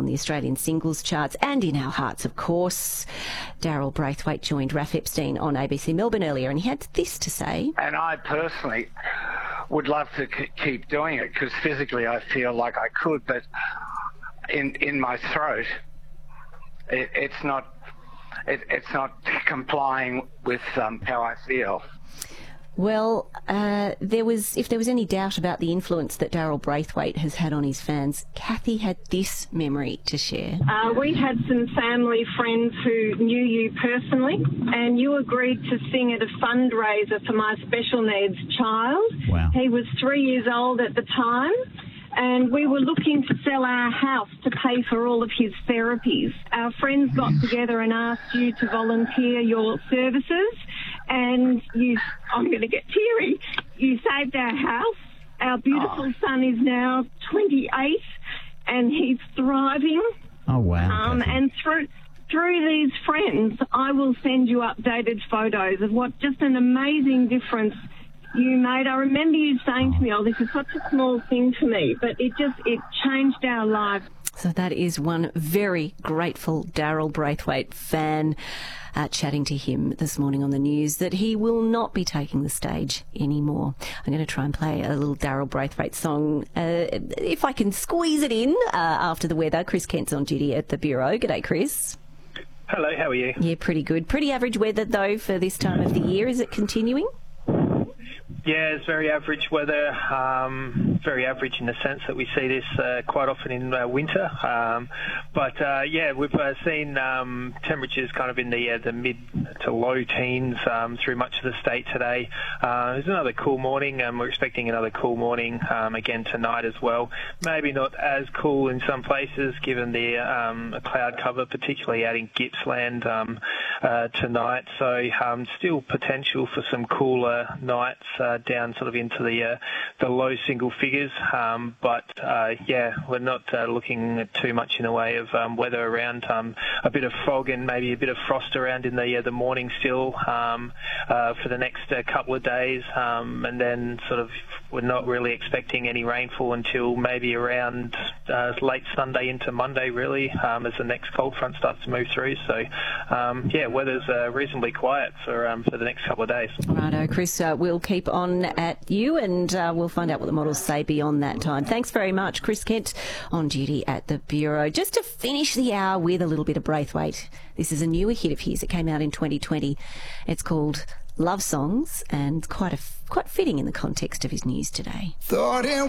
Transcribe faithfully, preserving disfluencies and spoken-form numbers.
on the Australian singles charts and in our hearts, of course. Daryl Braithwaite joined Raph Epstein on A B C Melbourne earlier, and he had this to say. And I personally would love to c- keep doing it because physically I feel like I could, but in in my throat, it, it's not it, it's not complying with um, how I feel. Well, uh, there was, if there was any doubt about the influence that Daryl Braithwaite has had on his fans, Kathy had this memory to share. Uh, we had some family friends who knew you personally, and you agreed to sing at a fundraiser for my special needs child. Wow. He was three years old at the time, and we were looking to sell our house to pay for all of his therapies. Our friends got together and asked you to volunteer your services, and you, I'm going to get teary, you saved our house. Our beautiful oh. son is now twenty-eight, and he's thriving. Oh, wow. Um, and through through these friends, I will send you updated photos of what just an amazing difference you made. I remember you saying to me, oh, this is such a small thing for me, but it just, it changed our lives. So that is one very grateful Daryl Braithwaite fan uh, chatting to him this morning on the news that he will not be taking the stage anymore. I'm going to try and play a little Daryl Braithwaite song, uh, if I can squeeze it in uh, after the weather. Chris Kent's on duty at the Bureau. G'day, Chris. Hello, how are you? Yeah, pretty good. Pretty average weather, though, for this time of the year. Is it continuing? Yeah, it's very average weather, um, very average in the sense that we see this uh, quite often in uh, winter. Um, but, uh, yeah, we've uh, seen um, temperatures kind of in the uh, the mid to low teens um, through much of the state today. Uh, there's another cool morning. Um, we're expecting another cool morning um, again tonight as well. Maybe not as cool in some places given the um, cloud cover, particularly out in Gippsland um, uh, tonight. So um, still potential for some cooler nights uh, down sort of into the uh, the low single figures, um, but uh, yeah, we're not uh, looking at too much in the way of um, weather around. Um, a bit of fog and maybe a bit of frost around in the uh, the morning still um, uh, for the next uh, couple of days, um, and then sort of we're not really expecting any rainfall until maybe around uh, late Sunday into Monday, really, um, as the next cold front starts to move through. So um, yeah, weather's uh, reasonably quiet for um, for the next couple of days. Righto, Chris, uh, we'll keep on at you, and uh, we'll find out what the models say beyond that time. Thanks very much, Chris Kent, on duty at the Bureau. Just to finish the hour with a little bit of Braithwaite. This is a newer hit of his. It came out in twenty twenty. It's called Love Songs, and quite a quite fitting in the context of his news today. Thought it